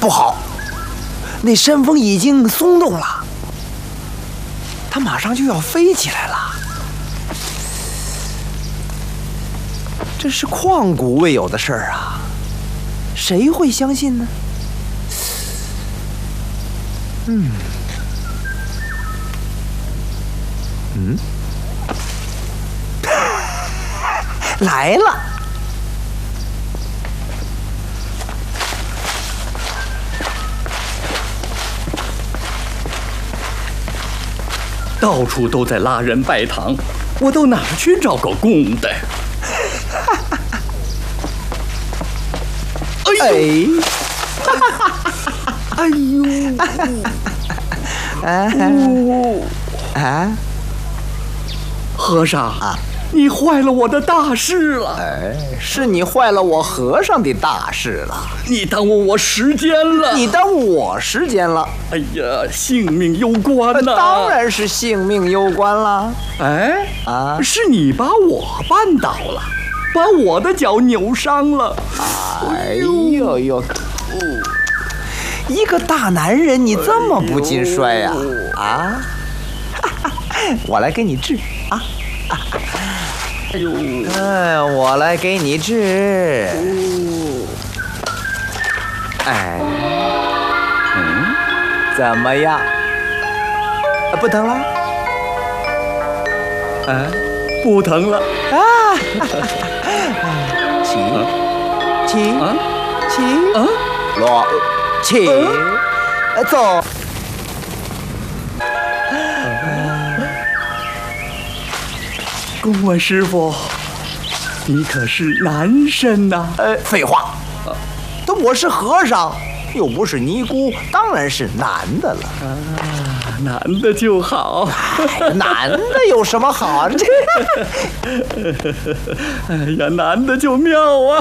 不好，那山峰已经松动了，它马上就要飞起来了。这是旷古未有的事儿啊，谁会相信呢？来了。 到处都在拉人拜堂，我到哪儿去找个供的？哎呦！哎呦！和尚啊，你坏了我的大事了！ 是你坏了我和尚的大事了。 你耽误我时间了！ 你耽误我时间了！ 哎呀，性命攸关呐！ 当然是性命攸关了。 是你把我绊倒了，把我的脚扭伤了。 哎呦呦！一个大男人，你这么不禁摔呀？我来给你治啊！我来给你治。怎么样？不疼了？ 不疼了起，落，起，走。 公文师傅，你可是男生呐？ 废话，我是和尚，又不是尼姑，当然是男的了。 男的就好。 男的有什么好？ 哎呀，男的就妙啊！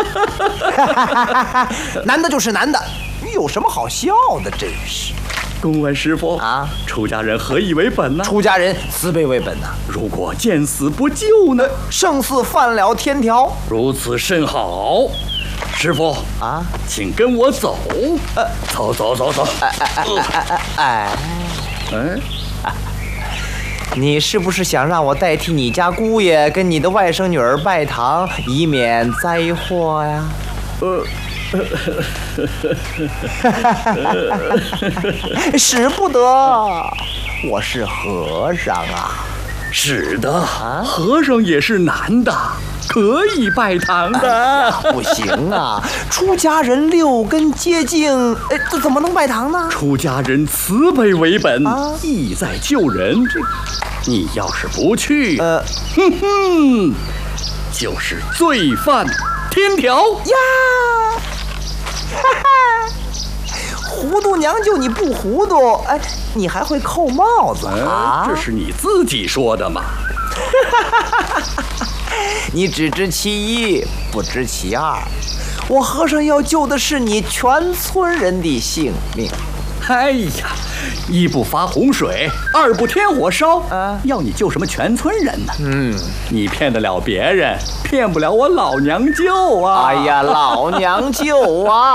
男的就是男的，有什么好笑的？真是。 公文师傅啊，出家人何以为本呢？ 出家人慈悲为本呐。 如果见死不救呢？ 胜似犯了天条。如此甚好。师傅啊，请跟我走。走。 你是不是想让我代替你家姑爷跟你的外甥女儿拜堂，以免灾祸呀？使不得，我是和尚啊。 是的，和尚也是男的，可以拜堂的。 不行啊，出家人6根洁净，这怎么能拜堂呢？ 出家人慈悲为本，意在救人。你要是不去，就是罪犯天条呀！ 糊涂娘舅你不糊涂，你还会扣帽子啊？ 这是你自己说的嘛。 你只知其一，不知其二。我和尚要救的是你全村人的性命。 哎呀，一不发洪水，二不添火烧，要你救什么全村人呢？你骗得了别人，骗不了我老娘舅啊！ 哎呀，老娘舅啊！